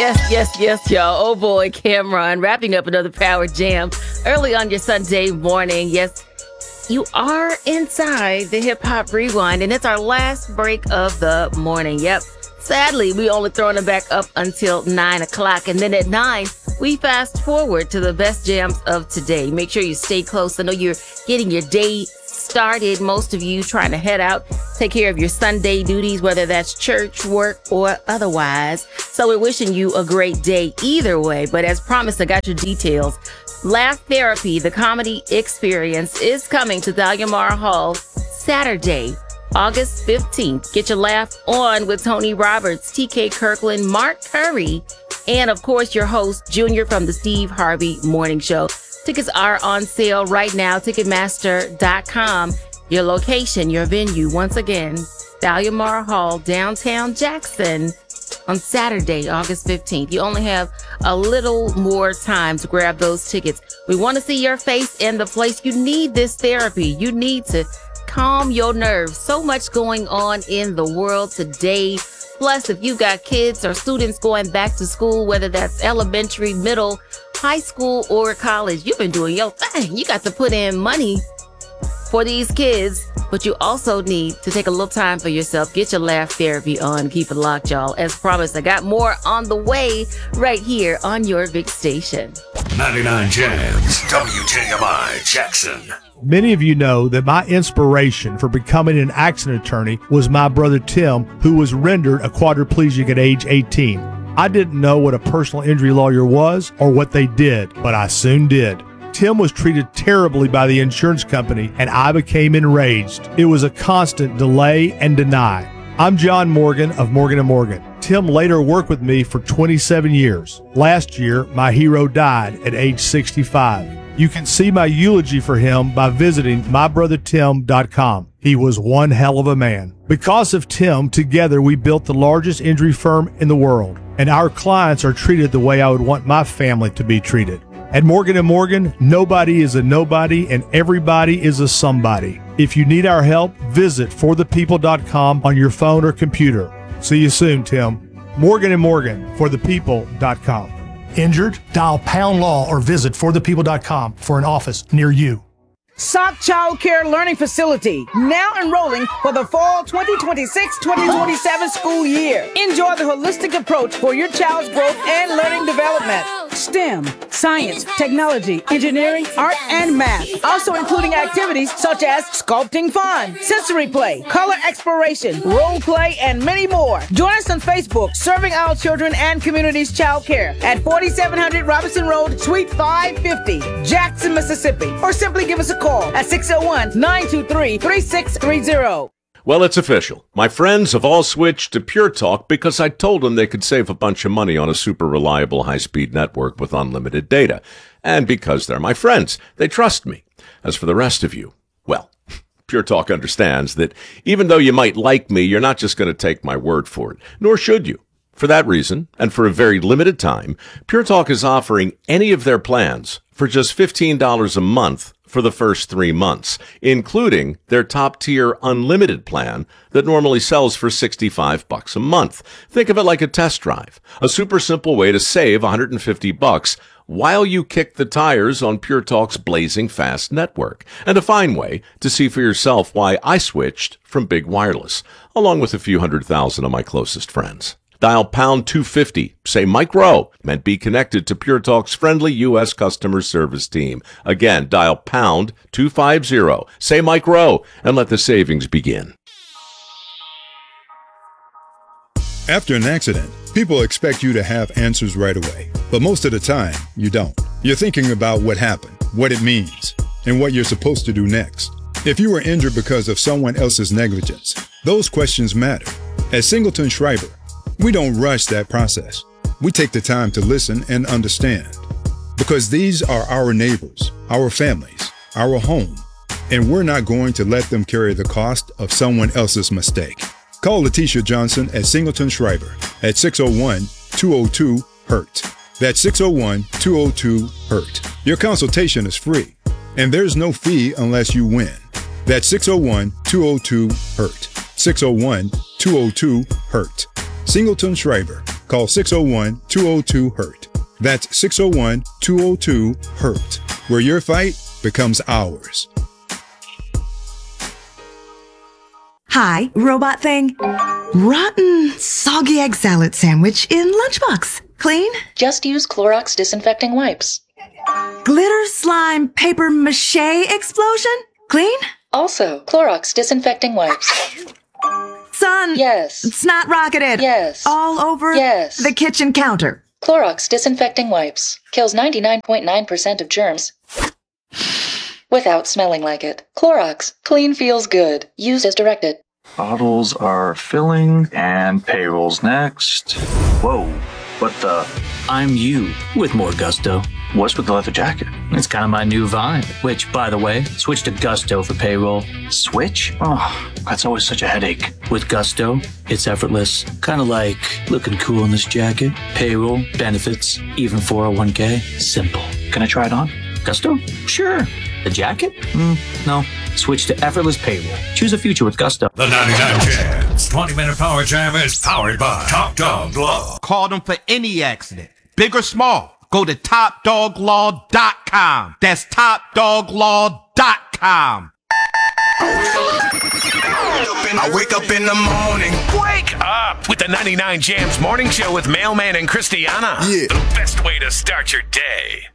Yes, y'all. Oh boy, Cameron, wrapping up another Power Jam early on your Sunday morning. Yes, you are inside the Hip Hop Rewind, and it's our last break of the morning. Yep. Sadly, we only throwing it back up until 9 o'clock, and then at 9, we fast forward to the best jams of today. Make sure you stay close. I know you're getting your day started. Most of you trying to head out, take care of your Sunday duties, whether that's church, work, or otherwise. So we're wishing you a great day either way. But as promised, I got your details. Laugh Therapy, the comedy experience, is coming to Dallamar Hall Saturday, August 15th. Get your laugh on with Tony Roberts, TK Kirkland, Mark Curry, and of course your host, Junior from the Steve Harvey Morning Show. Tickets are on sale right now, Ticketmaster.com. Your location, your venue, once again, Dallamar Hall, downtown Jackson, on Saturday, August 15th. You only have a little more time to grab those tickets. We want to see your face in the place. You need this therapy. You need to calm your nerves. So much going on in the world today. Plus, if you got kids or students going back to school, whether that's elementary, middle, high school, or college, you've been doing your thing. You got to put in money for these kids, but you also need to take a little time for yourself. Get your laugh therapy on. Keep it locked, y'all. As promised, I got more on the way right here on your big station. 99 Jams, WJMI Jackson. Many of you know that my inspiration for becoming an accident attorney was my brother Tim, who was rendered a quadriplegic at age 18. I didn't know what a personal injury lawyer was or what they did, but I soon did. Tim was treated terribly by the insurance company, and I became enraged. It was a constant delay and deny. I'm John Morgan of Morgan & Morgan. Tim later worked with me for 27 years. Last year, my hero died at age 65. You can see my eulogy for him by visiting mybrothertim.com. He was one hell of a man. Because of Tim, together we built the largest injury firm in the world, and our clients are treated the way I would want my family to be treated. At Morgan & Morgan, nobody is a nobody and everybody is a somebody. If you need our help, visit forthepeople.com on your phone or computer. See you soon, Tim. Morgan & Morgan, forthepeople.com. Injured? Dial pound law or visit forthepeople.com for an office near you. SOC Child Care Learning Facility, now enrolling for the fall 2026-2027 school year. Enjoy the holistic approach for your child's growth and learning development. STEM, science, technology, engineering, art, and math. Also including activities such as sculpting fun, sensory play, color exploration, role play, and many more. Join us on Facebook, Serving Our Children and Communities Child Care at 4700 Robinson Road, Suite 550, Jackson, Mississippi. Or simply give us a call at 601-923-3630. Well, it's official. My friends have all switched to Pure Talk because I told them they could save a bunch of money on a super reliable high-speed network with unlimited data. And because they're my friends, they trust me. As for the rest of you, well, Pure Talk understands that even though you might like me, you're not just going to take my word for it, nor should you. For that reason, and for a very limited time, Pure Talk is offering any of their plans for just $15 a month for the first 3 months, including their top-tier unlimited plan that normally sells for $65 a month. Think of it like a test drive, a super simple way to save $150 while you kick the tires on Pure Talk's blazing fast network, and a fine way to see for yourself why I switched from big wireless, along with a few 100,000 of my closest friends. Dial pound 250, say Mike Rowe, and be connected to Pure Talk's friendly U.S. customer service team. Again, dial pound 250, say Mike Rowe, and let the savings begin. After an accident, people expect you to have answers right away, but most of the time, you don't. You're thinking about what happened, what it means, and what you're supposed to do next. If you were injured because of someone else's negligence, those questions matter. At Singleton Schreiber, we don't rush that process. We take the time to listen and understand. Because these are our neighbors, our families, our home, and we're not going to let them carry the cost of someone else's mistake. Call Letitia Johnson at Singleton Schreiber at 601-202-HURT. That's 601-202-HURT. Your consultation is free, and there's no fee unless you win. That's 601-202-HURT. 601-202-HURT. Singleton Schreiber. Call 601-202-HURT. That's 601-202-HURT, where your fight becomes ours. Hi, robot thing. Rotten, soggy egg salad sandwich in lunchbox. Clean? Just use Clorox disinfecting wipes. Glitter slime paper mache explosion? Clean? Also, Clorox disinfecting wipes. Son. Yes. Snot rocketed. Yes. All over Yes. the kitchen counter. Clorox disinfecting wipes. Kills 99.9% of germs without smelling like it. Clorox. Clean feels good. Use as directed. Bottles are filling, and payroll's next. Whoa, what the? I'm you with more gusto. What's with the leather jacket? It's kind of my new vibe, which, by the way, switch to Gusto for payroll. Switch? Oh, that's always such a headache. With Gusto, it's effortless. Kind of like looking cool in this jacket. Payroll, benefits, even 401k. Simple. Can I try it on? Gusto? Sure. The jacket? No. Switch to effortless payroll. Choose a future with Gusto. The 99 Jams 20-minute power jam is powered by Top Dog Law. Call them for any accident, big or small. Go to TopDogLaw.com. That's TopDogLaw.com. I wake up in the morning. Wake up with the 99 Jams morning show with Mailman and Christiana. Yeah. The best way to start your day.